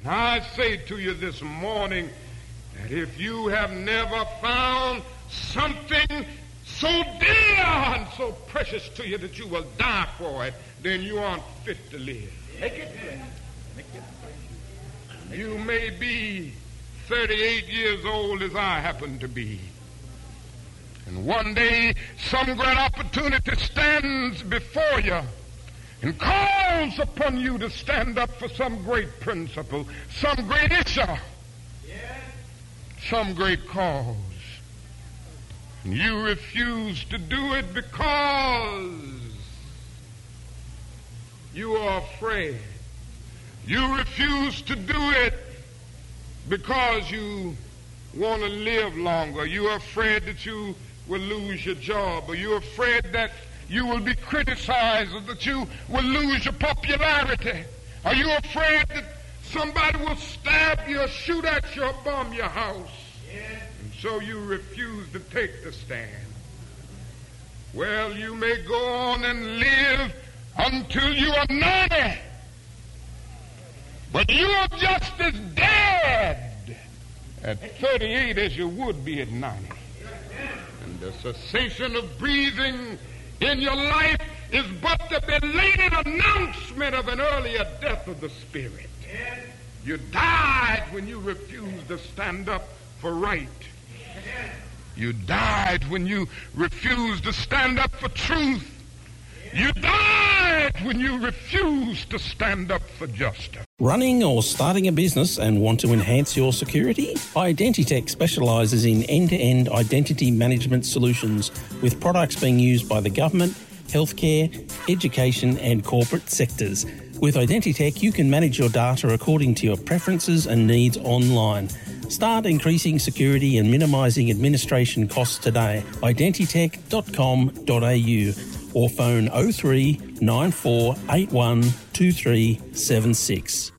I say to you this morning that if you have never found something so dear and so precious to you that you will die for it, then you aren't fit to live. Make it plain. You may be 38 years old as I happen to be. And one day some great opportunity stands before you and calls upon you to stand up for some great principle, some great issue, some great cause. And you refuse to do it because you are afraid. You refuse to do it because you want to live longer. You're afraid that you will lose your job, or you're afraid that you will be criticized, or that you will lose your popularity. Are you afraid that somebody will stab you or shoot at you or bomb your house? Yes. And so you refuse to take the stand. Well, you may go on and live until you are 90, but you are just as dead at 38 as you would be at 90. And the cessation of breathing in your life is but the belated announcement of an earlier death of the spirit. Yes. You died when you refused to stand up for right. Yes. You died when you refused to stand up for truth. You died when you refused to stand up for justice. Running or starting a business and want to enhance your security? Identitech specialises in end-to-end identity management solutions with products being used by the government, healthcare, education and corporate sectors. With Identitech, you can manage your data according to your preferences and needs online. Start increasing security and minimising administration costs today. Identitech.com.au or phone 03 9481 2376.